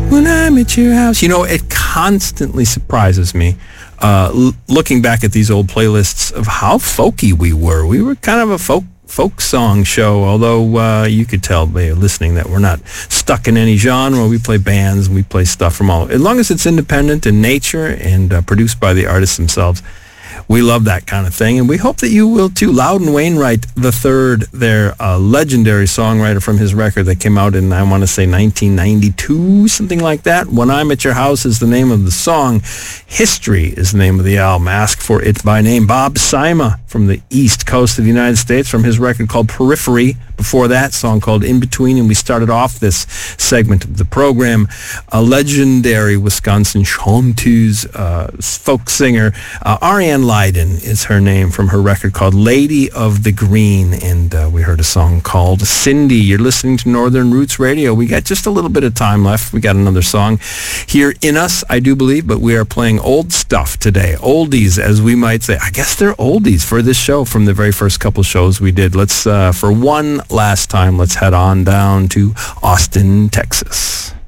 When I'm at your house. You know, it constantly surprises me, looking back at these old playlists, of how folky we were. We were kind of a folk song show, although you could tell by listening that we're not stuck in any genre. We play bands, we play stuff from all, as long as it's independent in nature and produced by the artists themselves. We love that kind of thing, and we hope that you will too. Loudon Wainwright III, their legendary songwriter from his record that came out in, I want to say, 1992, something like that. When I'm at Your House is the name of the song. History is the name of the album. Ask for it by name. Bob Sima from the East Coast of the United States, from his record called Periphery. Before that, song called In Between, and we started off this segment of the program. A legendary Wisconsin chanteuse, folk singer, Ariane Leiden is her name, from her record called Lady of the Green, and we heard a song called Cindy. You're listening to Northern Roots Radio. We got just a little bit of time left. We got another song here in us, I do believe, but we are playing old stuff today. Oldies, as we might say. I guess they're oldies for this show from the very first couple shows we did. Let's, for one last time, let's head on down to Austin, Texas.